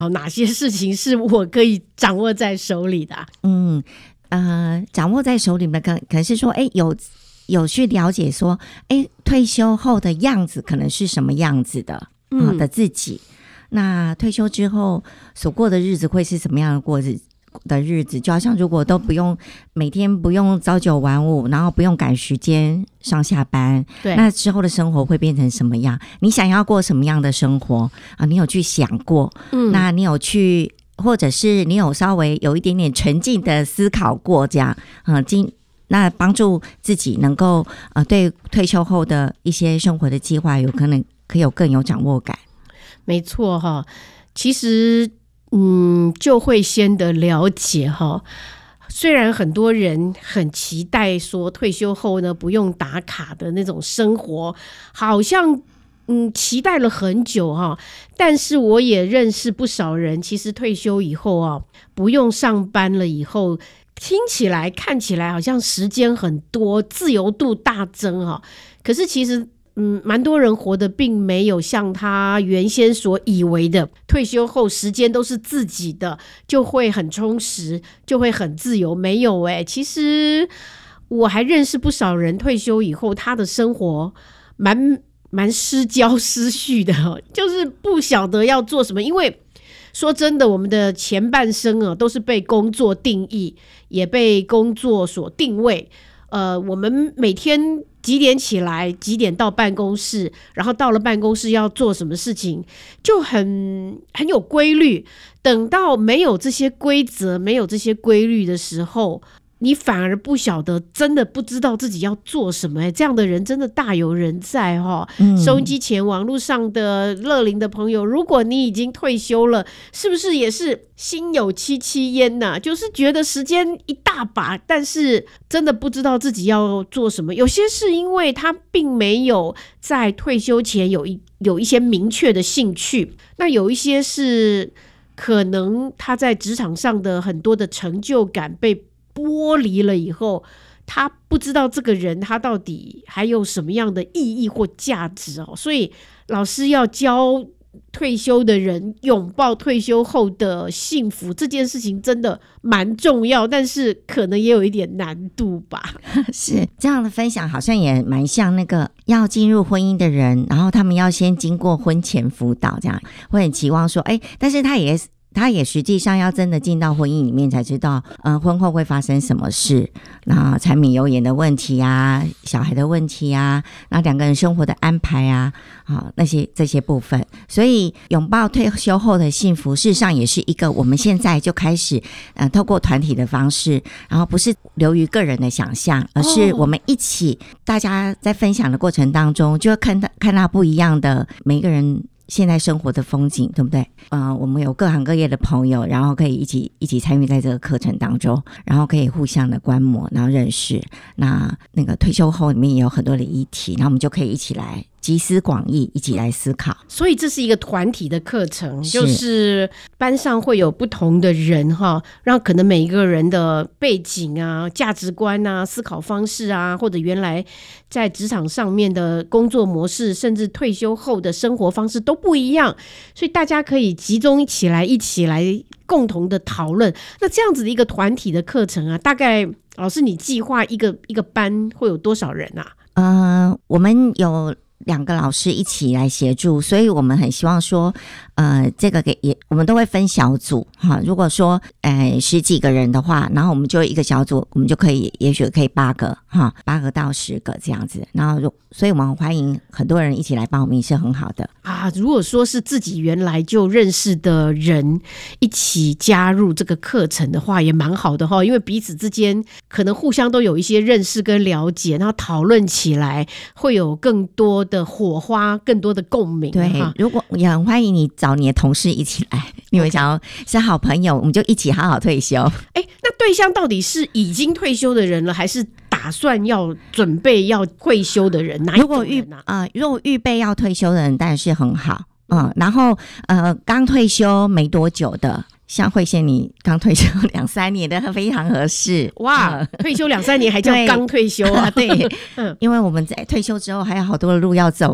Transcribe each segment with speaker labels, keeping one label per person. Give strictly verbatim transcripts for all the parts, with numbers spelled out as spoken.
Speaker 1: 哪些事情是我可以掌握在手里的、啊？嗯
Speaker 2: 呃，掌握在手里面可可能是说，哎，有有去了解说，哎，退休后的样子可能是什么样子的，嗯、呃、的自己。那退休之后所过的日子会是什么样的过日子？的日子就好像如果都不用每天不用朝九晚五，然后不用赶时间上下班，对，那之后的生活会变成什么样？你想要过什么样的生活啊？你有去想过？嗯，那你有去，或者是你有稍微有一点点沉浸的思考过这样，嗯，今那帮助自己能够呃对退休后的一些生活的计划有可能可以有更有掌握感。
Speaker 1: 没错哈，其实。嗯，就会先的了解哈。虽然很多人很期待说退休后呢不用打卡的那种生活，好像嗯期待了很久哈。但是我也认识不少人，其实退休以后啊，不用上班了以后，听起来看起来好像时间很多，自由度大增哈。可是其实。嗯，蛮多人活得并没有像他原先所以为的，退休后时间都是自己的，就会很充实，就会很自由。没有欸，其实我还认识不少人退休以后，他的生活蛮蛮失焦失序的，就是不晓得要做什么。因为说真的，我们的前半生啊，都是被工作定义，也被工作所定位。呃，我们每天几点起来，几点到办公室，然后到了办公室要做什么事情，就很很有规律。等到没有这些规则，没有这些规律的时候，你反而不晓得，真的不知道自己要做什么、欸、这样的人真的大有人在、哦嗯、收音机前网络上的乐龄的朋友，如果你已经退休了，是不是也是心有戚戚焉呐、啊？就是觉得时间一大把，但是真的不知道自己要做什么。有些是因为他并没有在退休前有一有一些明确的兴趣，那有一些是可能他在职场上的很多的成就感被剥离了以后，他不知道这个人他到底还有什么样的意义或价值哦。所以老师要教退休的人拥抱退休后的幸福，这件事情真的蛮重要，但是可能也有一点难度吧。
Speaker 2: 是这样的分享好像也蛮像那个要进入婚姻的人，然后他们要先经过婚前辅导，这样会很期望说哎，但是他也他也实际上要真的进到婚姻里面才知道，嗯、呃，婚后会发生什么事，那柴米油盐的问题啊，小孩的问题啊，那两个人生活的安排啊，啊那些这些部分，所以拥抱退休后的幸福，事实上也是一个我们现在就开始，呃，透过团体的方式，然后不是流于个人的想象，而是我们一起，大家在分享的过程当中，就会看到看到不一样的每一个人。现在生活的风景，对不对？呃，我们有各行各业的朋友，然后可以一起一起参与在这个课程当中，然后可以互相的观摩，然后认识。那那个退休后里面也有很多的议题，然后我们就可以一起来集思广益，一起来思考。
Speaker 1: 所以这是一个团体的课程，就是班上会有不同的人哈，让可能每一个人的背景啊、价值观啊、思考方式啊，或者原来在职场上面的工作模式，甚至退休后的生活方式都不一样，所以大家可以集中起来，一起来共同的讨论。那这样子的一个团体的课程啊，大概老师你计划一个一个班会有多少人啊？
Speaker 2: 呃，我们有两个老师一起来协助，所以我们很希望说呃，这个给也我们都会分小组哈。如果说呃十几个人的话，然后我们就一个小组，我们就可以也许可以八个哈，八个到十个这样子。然后所以我们欢迎很多人一起来报名是很好的
Speaker 1: 啊。如果说是自己原来就认识的人一起加入这个课程的话，也蛮好的哈，因为彼此之间可能互相都有一些认识跟了解，然后讨论起来会有更多的火花，更多的共鸣。
Speaker 2: 对，如果也很欢迎你找你的同事一起来，你们想要是好朋友，我们就一起好好退休。
Speaker 1: 哎，那对象到底是已经退休的人了，还是打算要准备要退休的人？哪一种人啊？
Speaker 2: 呃，如果预备要退休的人当然是很好，嗯，然后呃刚退休没多久的。像慧仙你刚退休两三年的非常合适
Speaker 1: 哇、嗯、退休两三年还叫刚退休啊？
Speaker 2: 对、嗯、因为我们在退休之后还有好多的路要走哎、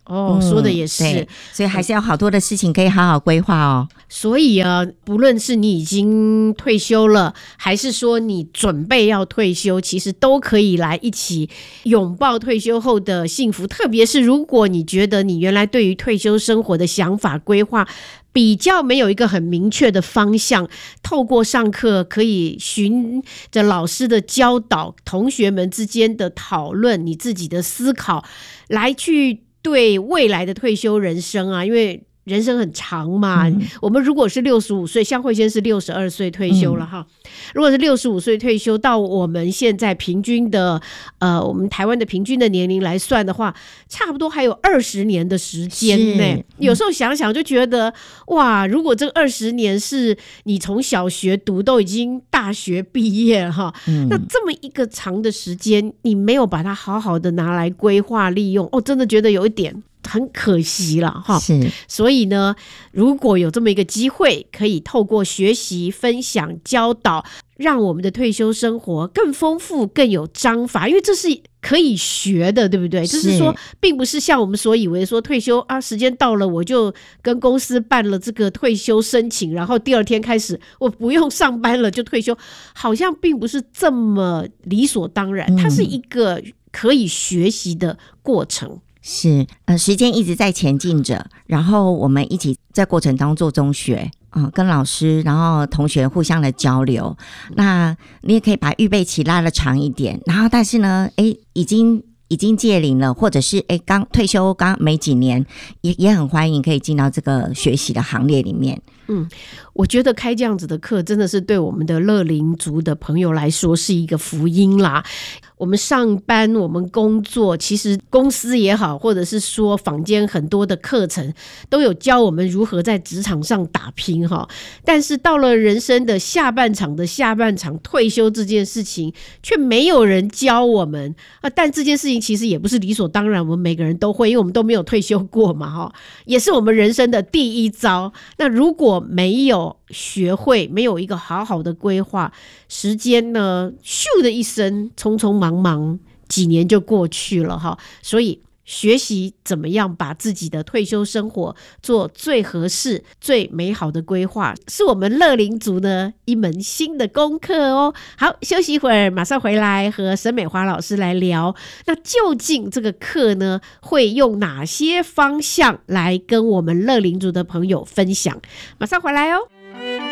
Speaker 1: 哦，说的也是、
Speaker 2: 嗯，所以还是有好多的事情可以好好规划哦。
Speaker 1: 所以啊，不论是你已经退休了，还是说你准备要退休，其实都可以来一起拥抱退休后的幸福。特别是如果你觉得你原来对于退休生活的想法规划比较没有一个很明确的方向，透过上课可以循着老师的教导，同学们之间的讨论，你自己的思考，来去对未来的退休人生啊，因为人生很长嘛、嗯、我们如果是六十五岁，像慧仙是六十二岁退休了哈、嗯，如果是六十五岁退休，到我们现在平均的呃，我们台湾的平均的年龄来算的话，差不多还有二十年的时间呢、嗯。有时候想想就觉得哇，如果这二十年是你从小学读都已经大学毕业了哈、嗯，那这么一个长的时间，你没有把它好好的拿来规划利用，哦，真的觉得有一点很可惜了哈，
Speaker 2: 是，
Speaker 1: 所以呢，如果有这么一个机会，可以透过学习、分享、教导，让我们的退休生活更丰富、更有章法，因为这是可以学的，对不对？就是说，并不是像我们所以为说退休啊，时间到了我就跟公司办了这个退休申请，然后第二天开始我不用上班了就退休，好像并不是这么理所当然，它是一个可以学习的过程。
Speaker 2: 是，呃，时间一直在前进着，然后我们一起在过程当中做中学，嗯、呃，跟老师，然后同学互相的交流。那你也可以把预备期拉得长一点，然后但是呢，诶，已经已经届龄了，或者是诶刚退休刚没几年，也也很欢迎可以进到这个学习的行列里面。
Speaker 1: 嗯，我觉得开这样子的课真的是对我们的乐龄族的朋友来说是一个福音啦。我们上班，我们工作，其实公司也好，或者是说坊间很多的课程都有教我们如何在职场上打拼哈。但是到了人生的下半场的下半场，退休这件事情却没有人教我们啊。但这件事情其实也不是理所当然，我们每个人都会，因为我们都没有退休过嘛哈，也是我们人生的第一招。那如果没有学会，没有一个好好的规划，时间呢咻的一声，匆匆忙忙几年就过去了哈。所以学习怎么样把自己的退休生活做最合适最美好的规划，是我们乐龄族呢一门新的功课哦。好，休息一会儿，马上回来和沈美华老师来聊，那究竟这个课呢会用哪些方向来跟我们乐龄族的朋友分享，马上回来哦。